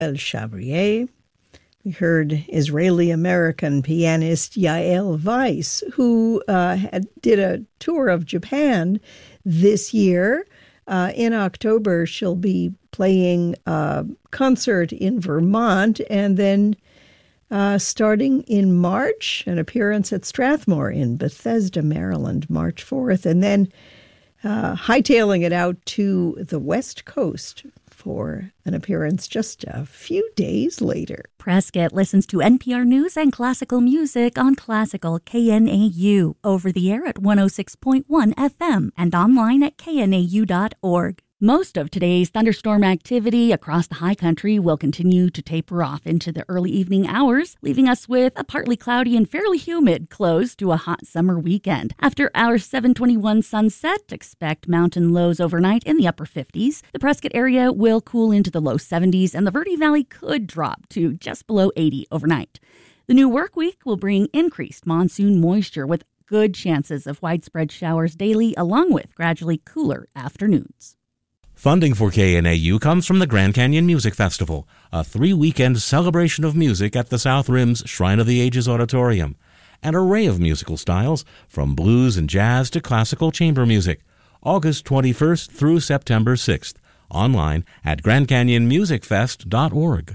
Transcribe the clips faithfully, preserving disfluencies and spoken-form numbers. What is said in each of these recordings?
El Chabrier. We heard Israeli-American pianist Yael Weiss, who uh, had, did a tour of Japan this year. Uh, in October, she'll be playing a concert in Vermont, and then uh, starting in March, an appearance at Strathmore in Bethesda, Maryland, March fourth, and then uh, hightailing it out to the West Coast for an appearance just a few days later. Prescott listens to N P R News and classical music on Classical K N A U, over the air at one oh six point one F M and online at K N A U dot org. Most of today's thunderstorm activity across the high country will continue to taper off into the early evening hours, leaving us with a partly cloudy and fairly humid close to a hot summer weekend. After our seven twenty-one sunset, expect mountain lows overnight in the upper fifties. The Prescott area will cool into the low seventies, and the Verde Valley could drop to just below eighty overnight. The new work week will bring increased monsoon moisture with good chances of widespread showers daily, along with gradually cooler afternoons. Funding for K N A U comes from the Grand Canyon Music Festival, a three-weekend celebration of music at the South Rim's Shrine of the Ages Auditorium. An array of musical styles, from blues and jazz to classical chamber music. August twenty-first through September sixth. Online at grand canyon music fest dot org.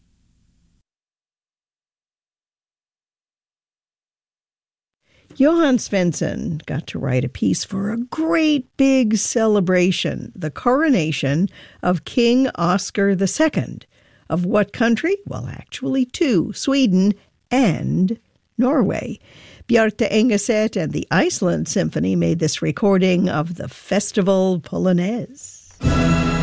Johann Svensson got to write a piece for a great big celebration, the coronation of King Oscar the Second. Of what country? Well, actually two, Sweden and Norway. Bjarte Engeset and the Iceland Symphony made this recording of the Festival Polonaise.